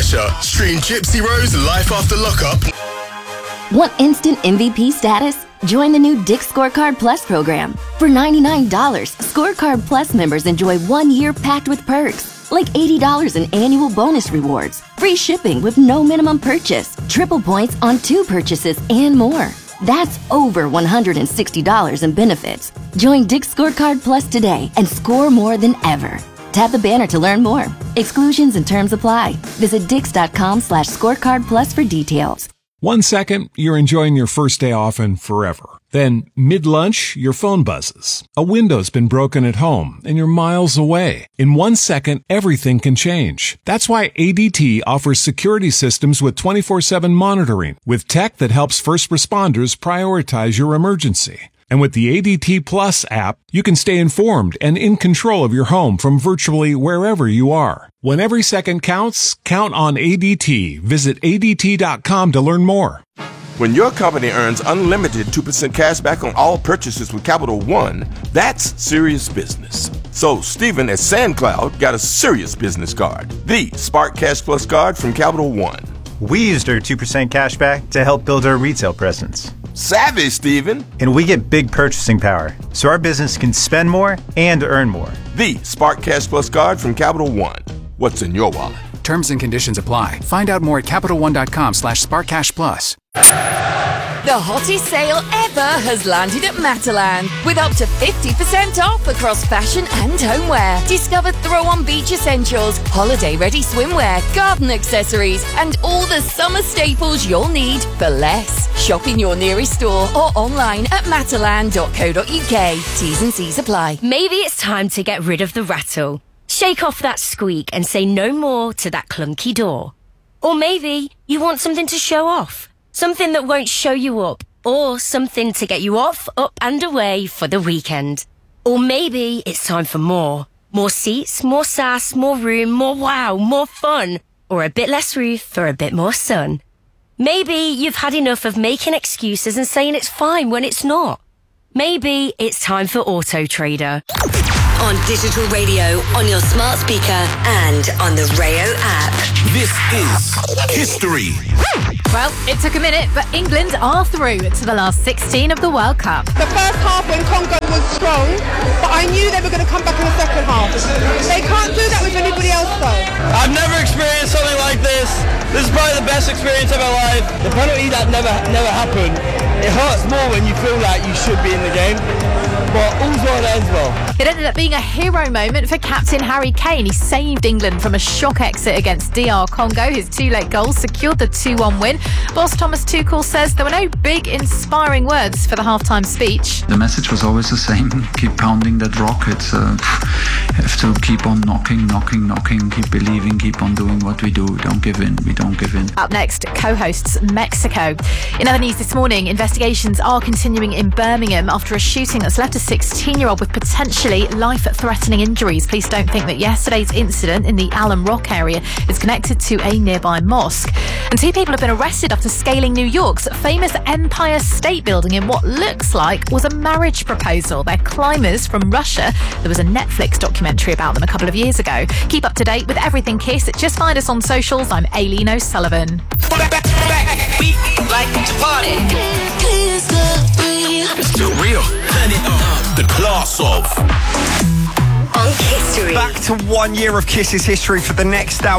pressure. Stream Gypsy Rose Life After Lockup. Want instant MVP status? Join the new Dick's Scorecard Plus program. For $99, Scorecard Plus members enjoy 1 year packed with perks, like $80 in annual bonus rewards, free shipping with no minimum purchase, triple points on 2 purchases, and more. That's over $160 in benefits. Join Dick's Scorecard Plus today and score more than ever. Tap the banner to learn more. Exclusions and terms apply. Visit dix.com/scorecard plus for details. 1 second, you're enjoying your first day off and forever. Then, mid-lunch, your phone buzzes. A window's been broken at home, and you're miles away. In 1 second, everything can change. That's why ADT offers security systems with 24/7 monitoring, with tech that helps first responders prioritize your emergency. And with the ADT Plus app, you can stay informed and in control of your home from virtually wherever you are. When every second counts, count on ADT. Visit ADT.com to learn more. When your company earns unlimited 2% cash back on all purchases with Capital One, that's serious business. So Stephen at SandCloud got a serious business card, the Spark Cash Plus card from Capital One. We used our 2% cash back to help build our retail presence. Savvy, Stephen. And we get big purchasing power, so our business can spend more and earn more. The Spark Cash Plus card from Capital One. What's in your wallet? Terms and conditions apply. Find out more at CapitalOne.com/SparkCashPlus. The hottest sale ever has landed at Matalan with up to 50% off across fashion and homeware. Discover throw-on beach essentials, holiday-ready swimwear, garden accessories, and all the summer staples you'll need for less. Shop in your nearest store or online at matalan.co.uk. T's and C's apply. Maybe it's time to get rid of the rattle. Shake off that squeak and say no more to that clunky door. Or maybe you want something to show off. Something that won't show you up, or something to get you off, up and away for the weekend. Or maybe it's time for more. More seats, more sass, more room, more wow, more fun. Or a bit less roof for a bit more sun. Maybe you've had enough of making excuses and saying it's fine when it's not. Maybe it's time for Auto Trader. On digital radio, on your smart speaker, and on the Rayo app. This is history. Well, it took a minute, but England are through to the last 16 of the World Cup. The first half when Congo was strong, but I knew they were going to come back in the second half. They can't do that with anybody else though. I've never experienced something like this. This is probably the best experience of my life. The penalty that never happened. It hurts more when you feel like you should be in the game. But all's well that ends well. It ended up being a hero moment for captain Harry Kane. He saved England from a shock exit against DR Congo. His 2 late goals secured the 2-1 win. Boss Thomas Tuchel says there were no big inspiring words for the halftime speech. The message was always the same. Keep pounding that rock. It's have to keep on knocking, keep believing, keep on doing what we do. Don't give in. We don't give in. Up next, co-hosts Mexico. In other news this morning, investigations are continuing in Birmingham after a shooting that's left a 16-year-old with potentially life-threatening injuries. Police don't think that yesterday's incident in the Alum Rock area is connected to a nearby mosque. And 2 people have been arrested after scaling New York's famous Empire State Building in what looks like was a marriage proposal. They're climbers from Russia. There was a Netflix documentary about them a couple of years ago. Keep up to date with everything KISS. Just find us on socials. I'm Aileen O'Sullivan. We like to party. It's still real. Turn it up. The class of. On History. Back to 1 year of KISS's history for the next hour.